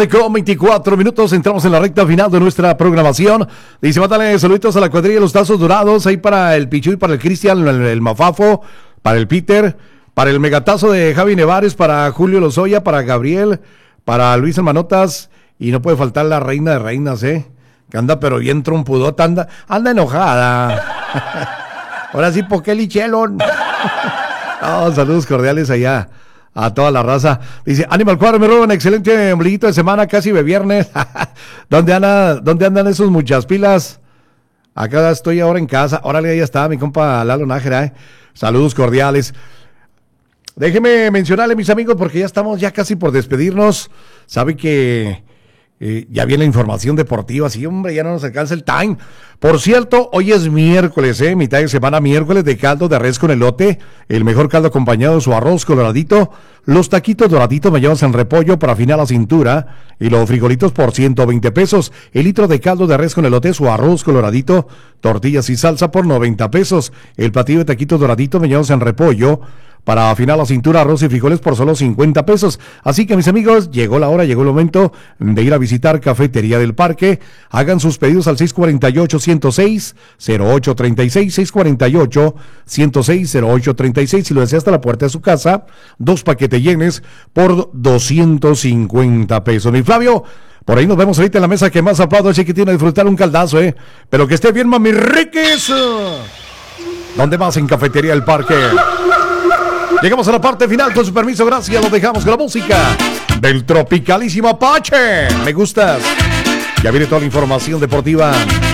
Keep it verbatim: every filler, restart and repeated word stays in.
Con veinticuatro minutos entramos en la recta final de nuestra programación. Dice, mátale saluditos a la cuadrilla de los Tazos Dorados, ahí para el Pichuy, para el Cristian, el, el Mafafo, para el Peter, para el Megatazo de Javi Nevares, para Julio Lozoya, para Gabriel, para Luis Hermanotas, y no puede faltar la reina de reinas, eh, que anda pero bien trompudota, anda, anda enojada. Ahora sí, ¿por qué Lichelon? Oh, saludos cordiales allá a toda la raza. Dice, Animal Cuadro, me roban excelente ombliguito de semana, casi de viernes. ¿Dónde, anda, ¿Dónde andan esos muchas pilas? Acá estoy ahora en casa. Órale, ahí está mi compa Lalo Nájera, ¿eh? Saludos cordiales. Déjeme mencionarle, mis amigos, porque ya estamos ya casi por despedirnos. Sabe que eh, ya viene la información deportiva. Sí, hombre, ya no nos alcanza el time. Por cierto, hoy es miércoles, ¿eh? Mitad de semana, miércoles de caldo de res con elote. El mejor caldo acompañado de su arroz coloradito. Los taquitos doraditos me llevan en repollo para afinar la cintura. Y los frijolitos por ciento veinte pesos. El litro de caldo de res con elote, su arroz coloradito. Tortillas y salsa por noventa pesos. El platillo de taquitos doraditos me llevan en repollo para afinar la cintura, arroz y frijoles por solo cincuenta pesos. Así que, mis amigos, llegó la hora, llegó el momento de ir a visitar Cafetería del Parque. Hagan sus pedidos al seis cuatro ocho, uno cero seis, cero ocho tres seis, seis cuatro ocho, uno cero seis, cero ocho tres seis. Si lo desea, hasta la puerta de su casa, dos paquetes llenes por doscientos cincuenta pesos. Mi Flavio, por ahí nos vemos ahorita en la mesa que más aplaudo, así que tiene que disfrutar un caldazo, ¿eh? Pero que esté bien, mami Riquis. ¿Dónde más? En Cafetería del Parque. Llegamos a la parte final, con su permiso, gracias, lo dejamos con la música del tropicalísimo Apache. Me gustas. Ya viene toda la información deportiva.